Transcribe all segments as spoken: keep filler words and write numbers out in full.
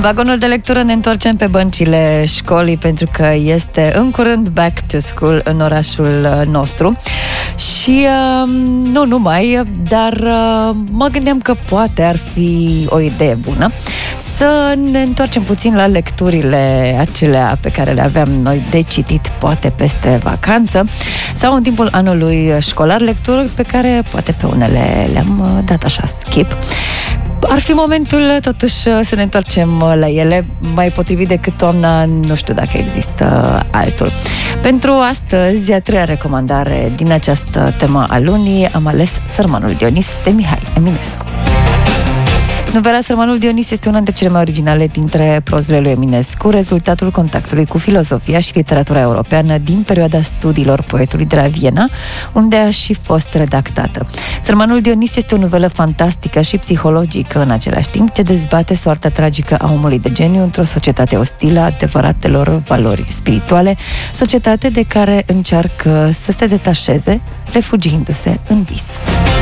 vagonul de lectură ne întoarcem pe băncile școlii, pentru că este în curând back to school în orașul nostru. Și uh, nu numai, dar uh, mă gândeam că poate ar fi o idee bună să ne întoarcem puțin la lecturile acelea pe care le aveam noi de citit, poate peste vacanță sau în timpul anului școlar, lecturi pe care poate pe unele le-am dat așa skip. Ar fi momentul totuși să ne întoarcem la ele, mai potrivit decât toamna, nu știu dacă există altul. Pentru astăzi, a treia recomandare din această temă a lunii, am ales Sărmanul Dionis de Mihai Eminescu. Novela Sărmanul Dionis este una dintre cele mai originale dintre prozele lui Eminescu, rezultatul contactului cu filozofia și literatura europeană din perioada studiilor poetului de la Viena, unde a și fost redactată. Sărmanul Dionis este o novelă fantastică și psihologică în același timp, ce dezbate soarta tragică a omului de geniu într-o societate ostilă adevăratelor valori spirituale, societate de care încearcă să se detașeze, refugiindu-se în vis.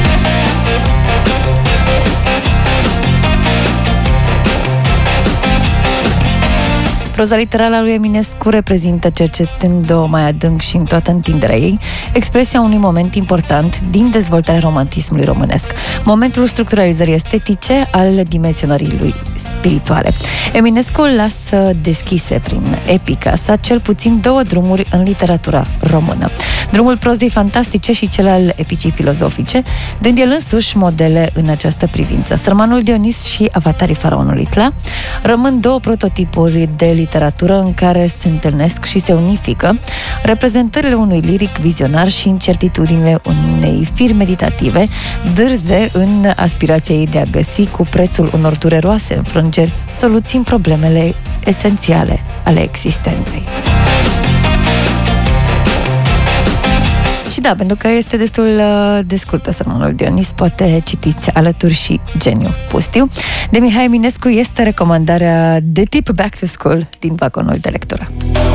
Proza literară a lui Eminescu reprezintă, cercetând-o mai adânc și în toată întinderea ei, expresia unui moment important din dezvoltarea romantismului românesc, momentul structuralizării estetice al dimensionării lui spirituale. Eminescu lasă deschise prin epica sa cel puțin două drumuri în literatura română. Drumul prozei fantastice și cel al epicii filozofice, dând el însuși modele în această privință. Sărmanul Dionis și Avatarii faraonului Tla rămân două prototipuri de literatură în care se întâlnesc și se unifică reprezentările unui liric vizionar și incertitudinile unei firi meditative, dârze în aspirația ei de a găsi, cu prețul unor dureroase înfrângeri, soluții în problemele esențiale ale existenței. Și da, pentru că este destul de scurtă Sărmanul Dionis, poate citiți alături și Geniu pustiu. De Mihai Eminescu este recomandarea de tip back to school din vagonul de lectură.